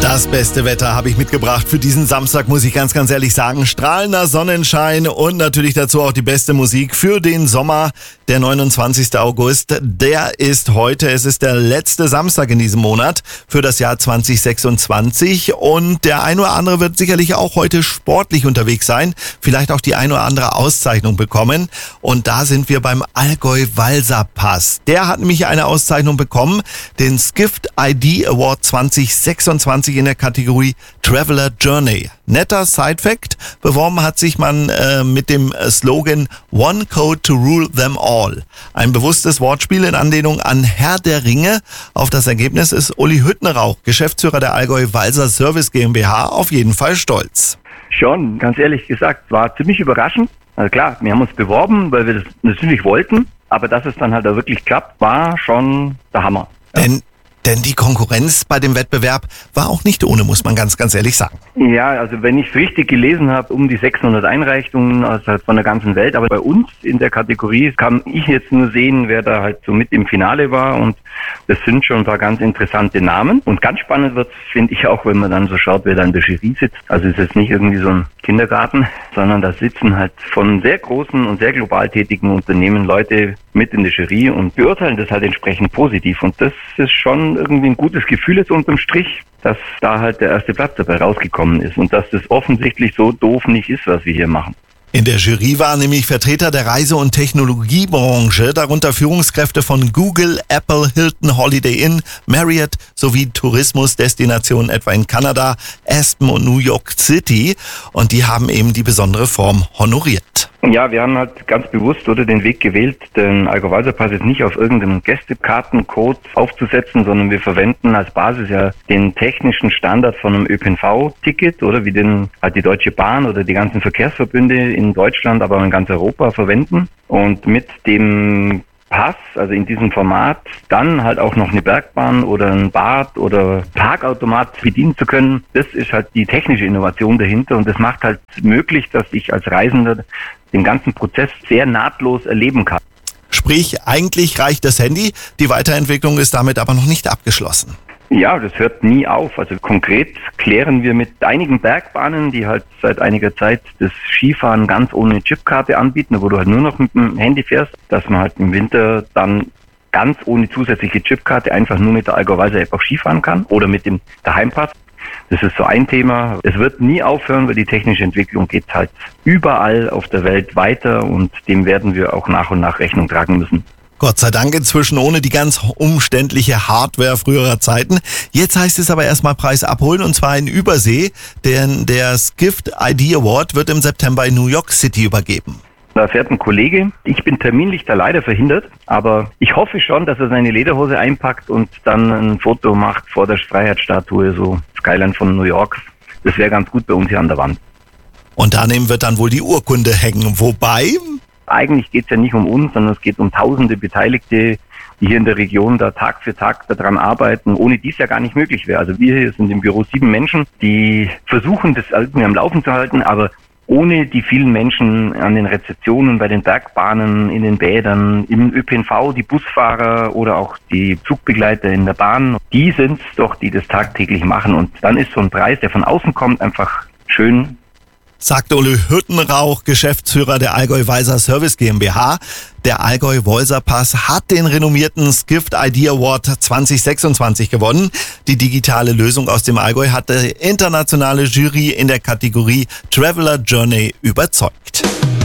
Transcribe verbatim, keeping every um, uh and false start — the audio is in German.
Das beste Wetter habe ich mitgebracht für diesen Samstag, muss ich ganz, ganz ehrlich sagen. Strahlender Sonnenschein und natürlich dazu auch die beste Musik für den Sommer. Der neunundzwanzigste August, der ist heute. Es ist der letzte Samstag in diesem Monat für das Jahr zwanzig sechsundzwanzig. Und der ein oder andere wird sicherlich auch heute sportlich unterwegs sein. Vielleicht auch die ein oder andere Auszeichnung bekommen. Und da sind wir beim Allgäu-Walser-Pass. Der hat nämlich eine Auszeichnung bekommen, den Skift I D Award zwanzig sechsundzwanzig in der Kategorie Traveler Journey. Netter Side-Fact: Beworben hat sich man äh, mit dem Slogan One Code to Rule Them All. Ein bewusstes Wortspiel in Anlehnung an Herr der Ringe. Auf das Ergebnis ist Uli Hüttenrauch, Geschäftsführer der Allgäu-Walser Service GmbH, auf jeden Fall stolz. Schon, ganz ehrlich gesagt, war ziemlich überraschend. Also klar, wir haben uns beworben, weil wir das natürlich wollten, aber dass es dann halt auch wirklich klappt, war schon der Hammer. Ja. Denn Denn die Konkurrenz bei dem Wettbewerb war auch nicht ohne, muss man ganz, ganz ehrlich sagen. Ja, also wenn ich es richtig gelesen habe, um die sechshundert Einreichungen aus halt von der ganzen Welt. Aber bei uns in der Kategorie kann ich jetzt nur sehen, wer da halt so mit im Finale war. Und das sind schon ein paar ganz interessante Namen. Und ganz spannend wird es, finde ich, auch, wenn man dann so schaut, wer da in der Jury sitzt. Also es ist jetzt nicht irgendwie so ein Kindergarten, sondern da sitzen halt von sehr großen und sehr global tätigen Unternehmen Leute mit in der Jury und beurteilen das halt entsprechend positiv. Und das ist schon irgendwie ein gutes Gefühl jetzt unterm Strich, dass da halt der erste Platz dabei rausgekommen ist und dass das offensichtlich so doof nicht ist, was wir hier machen. In der Jury waren nämlich Vertreter der Reise- und Technologiebranche, darunter Führungskräfte von Google, Apple, Hilton, Holiday Inn, Marriott sowie Tourismusdestinationen etwa in Kanada, Aspen und New York City. Und die haben eben die besondere Form honoriert. Ja, wir haben halt ganz bewusst oder den Weg gewählt, den Allgäu-Walser-Pass jetzt nicht auf irgendeinem Gästekartencode aufzusetzen, sondern wir verwenden als Basis ja den technischen Standard von einem Ö P N V-Ticket oder wie den halt die Deutsche Bahn oder die ganzen Verkehrsverbünde in Deutschland, aber in ganz Europa verwenden. Und mit dem Pass, also in diesem Format, dann halt auch noch eine Bergbahn oder ein Bad oder Parkautomat bedienen zu können, das ist halt die technische Innovation dahinter und das macht halt möglich, dass ich als Reisender den ganzen Prozess sehr nahtlos erleben kann. Sprich, eigentlich reicht das Handy, die Weiterentwicklung ist damit aber noch nicht abgeschlossen. Ja, das hört nie auf. Also konkret klären wir mit einigen Bergbahnen, die halt seit einiger Zeit das Skifahren ganz ohne Chipkarte anbieten, wo du halt nur noch mit dem Handy fährst, dass man halt im Winter dann ganz ohne zusätzliche Chipkarte einfach nur mit der Allgäu-Walser-App auch Skifahren kann oder mit dem Daheimpass. Das ist so ein Thema. Es wird nie aufhören, weil die technische Entwicklung geht halt überall auf der Welt weiter und dem werden wir auch nach und nach Rechnung tragen müssen. Gott sei Dank inzwischen ohne die ganz umständliche Hardware früherer Zeiten. Jetzt heißt es aber erstmal Preis abholen und zwar in Übersee, denn der Skift I D Award wird im September in New York City übergeben. Da fährt ein Kollege. Ich bin terminlich da leider verhindert, aber ich hoffe schon, dass er seine Lederhose einpackt und dann ein Foto macht vor der Freiheitsstatue, so Skyline von New York. Das wäre ganz gut bei uns hier an der Wand. Und daneben wird dann wohl die Urkunde hängen, wobei... Eigentlich geht es ja nicht um uns, sondern es geht um tausende Beteiligte, die hier in der Region da Tag für Tag daran arbeiten, ohne dies ja gar nicht möglich wäre. Also wir hier sind im Büro sieben Menschen, die versuchen, das irgendwie am Laufen zu halten, aber ohne die vielen Menschen an den Rezeptionen, bei den Bergbahnen, in den Bädern, im Ö P N V, die Busfahrer oder auch die Zugbegleiter in der Bahn, die sind es doch, die das tagtäglich machen. Und dann ist so ein Preis, der von außen kommt, einfach schön. Sagte Uli Hüttenrauch, Geschäftsführer der Allgäu-Walser Service GmbH. Der Allgäu-Walser-Pass hat den renommierten Skift I D Award zwanzig sechsundzwanzig gewonnen. Die digitale Lösung aus dem Allgäu hatte internationale Jury in der Kategorie Traveler Journey überzeugt.